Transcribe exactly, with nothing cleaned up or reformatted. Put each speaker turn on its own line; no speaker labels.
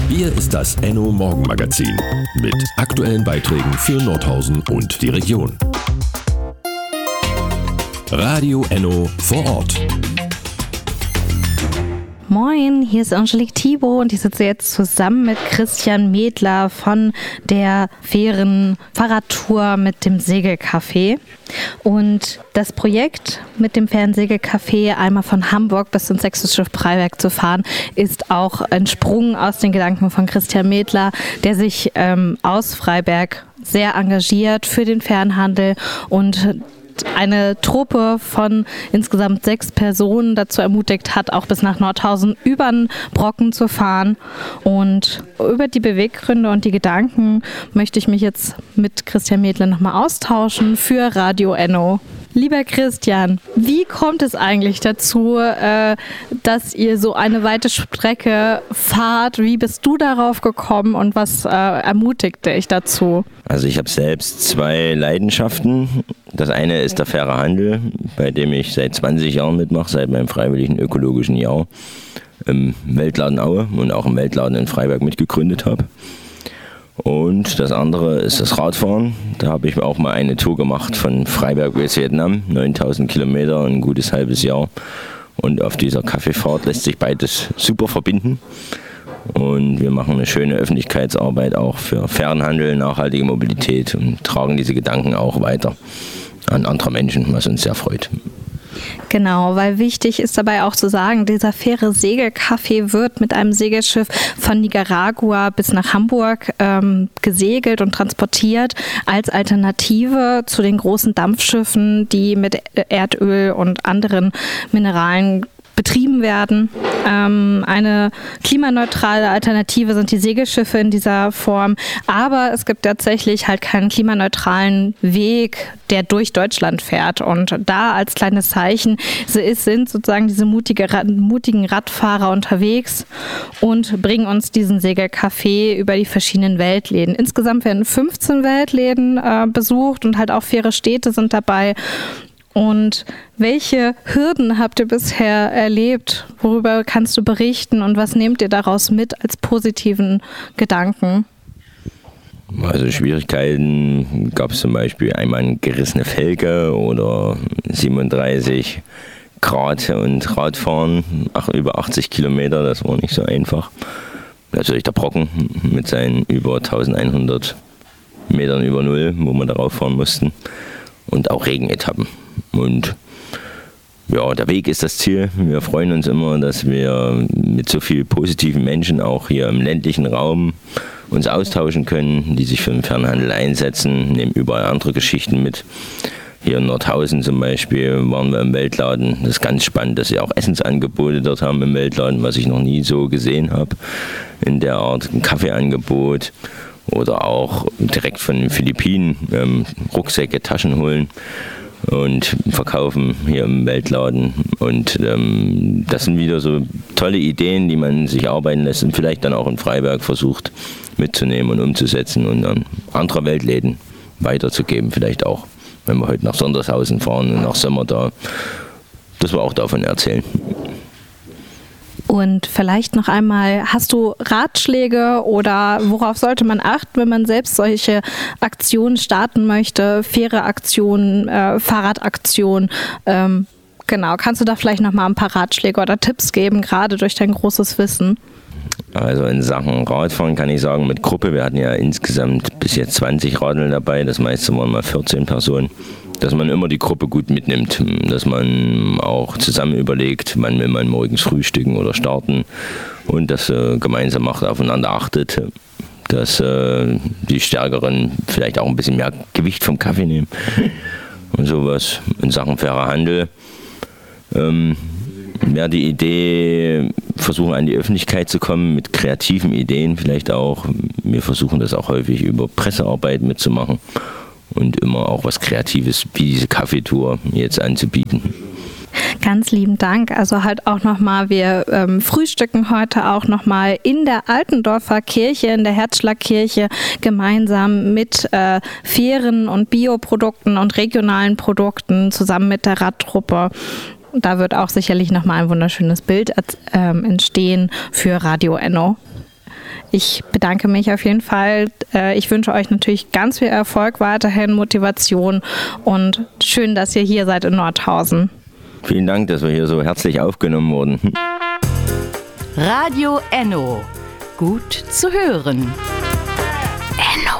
Hier ist das Enno Morgenmagazin mit aktuellen Beiträgen für Nordhausen und die Region. Radio Enno vor Ort.
Moin, hier ist Angelique Thibault und ich sitze jetzt zusammen mit Christian Medler von der fairen Fahrradtour mit dem Segelcafé. Und das Projekt mit dem fairen Segelcafé einmal von Hamburg bis ins Sächsische Freiberg zu fahren, ist auch entsprungen aus den Gedanken von Christian Medler, der sich ähm, aus Freiberg sehr engagiert für den Fernhandel und eine Truppe von insgesamt sechs Personen dazu ermutigt hat, auch bis nach Nordhausen über den Brocken zu fahren. Und über die Beweggründe und die Gedanken möchte ich mich jetzt mit Christian Medler nochmal austauschen für Radio Enno. Lieber Christian, wie kommt es eigentlich dazu, äh, dass ihr so eine weite Strecke fahrt? Wie bist du darauf gekommen und was äh, ermutigte dich dazu?
Also ich habe selbst zwei Leidenschaften. Das eine ist der faire Handel, bei dem ich seit zwanzig Jahren mitmache, seit meinem freiwilligen ökologischen Jahr im Weltladen Aue und auch im Weltladen in Freiberg mitgegründet habe. Und das andere ist das Radfahren. Da habe ich auch mal eine Tour gemacht von Freiberg bis Vietnam, neuntausend Kilometer, ein gutes halbes Jahr. Und auf dieser Kaffeefahrt lässt sich beides super verbinden. Und wir machen eine schöne Öffentlichkeitsarbeit auch für Fernhandel, nachhaltige Mobilität und tragen diese Gedanken auch weiter an andere Menschen, was uns sehr freut.
Genau, weil wichtig ist dabei auch zu sagen, dieser faire Segelcafé wird mit einem Segelschiff von Nicaragua bis nach Hamburg ähm, gesegelt und transportiert als Alternative zu den großen Dampfschiffen, die mit Erdöl und anderen Mineralen betrieben werden. Ähm, eine klimaneutrale Alternative sind die Segelschiffe in dieser Form, aber es gibt tatsächlich halt keinen klimaneutralen Weg, der durch Deutschland fährt. Und da als kleines Zeichen sind sozusagen diese mutige, mutigen Radfahrer unterwegs und bringen uns diesen Segelcafé über die verschiedenen Weltläden. Insgesamt werden fünfzehn Weltläden äh, besucht und halt auch faire Städte sind dabei. Und welche Hürden habt ihr bisher erlebt? Worüber kannst du berichten und was nehmt ihr daraus mit als positiven Gedanken?
Also Schwierigkeiten gab es zum Beispiel einmal eine gerissene Felge oder siebenunddreißig Grad und Radfahren, ach, über achtzig Kilometer, das war nicht so einfach. Natürlich der Brocken mit seinen über eintausendeinhundert Metern über Null, wo wir darauf fahren mussten. Und auch Regenetappen. Und ja, der Weg ist das Ziel. Wir freuen uns immer, dass wir mit so vielen positiven Menschen auch hier im ländlichen Raum uns austauschen können, die sich für den Fernhandel einsetzen, nehmen überall andere Geschichten mit. Hier in Nordhausen zum Beispiel waren wir im Weltladen. Das ist ganz spannend, dass sie auch Essensangebote dort haben im Weltladen, was ich noch nie so gesehen habe. In der Art ein Kaffeeangebot. Oder auch direkt von den Philippinen ähm, Rucksäcke, Taschen holen und verkaufen hier im Weltladen. Und ähm, das sind wieder so tolle Ideen, die man sich arbeiten lässt und vielleicht dann auch in Freiberg versucht mitzunehmen und umzusetzen und dann andere Weltläden weiterzugeben. Vielleicht auch, wenn wir heute nach Sondershausen fahren und nach Sommer da, dass wir auch davon erzählen.
Und vielleicht noch einmal, hast du Ratschläge oder worauf sollte man achten, wenn man selbst solche Aktionen starten möchte, faire Aktionen, äh, Fahrradaktionen? Ähm, genau, kannst du da vielleicht noch mal ein paar Ratschläge oder Tipps geben, gerade durch dein großes Wissen?
Also in Sachen Radfahren kann ich sagen, mit Gruppe, wir hatten ja insgesamt bis jetzt zwanzig Radler dabei, das meiste waren mal vierzehn Personen. Dass man immer die Gruppe gut mitnimmt, dass man auch zusammen überlegt, wann will man morgens frühstücken oder starten und dass äh, gemeinsam macht, aufeinander achtet, dass äh, die Stärkeren vielleicht auch ein bisschen mehr Gewicht vom Kaffee nehmen und sowas. In Sachen fairer Handel ähm, wäre die Idee, versuchen an die Öffentlichkeit zu kommen mit kreativen Ideen vielleicht auch. Wir versuchen das auch häufig über Pressearbeit mitzumachen. Und immer auch was Kreatives wie diese Kaffeetour jetzt anzubieten.
Ganz lieben Dank. Also halt auch nochmal, wir ähm, frühstücken heute auch nochmal in der Altendorfer Kirche, in der Herzschlagkirche, gemeinsam mit äh, fairen und Bioprodukten und regionalen Produkten zusammen mit der Radtruppe. Da wird auch sicherlich nochmal ein wunderschönes Bild äh, entstehen für Radio Enno. Ich bedanke mich auf jeden Fall. Ich wünsche euch natürlich ganz viel Erfolg, weiterhin Motivation und schön, dass ihr hier seid in Nordhausen.
Vielen Dank, dass wir hier so herzlich aufgenommen wurden.
Radio Enno. Gut zu hören. Enno.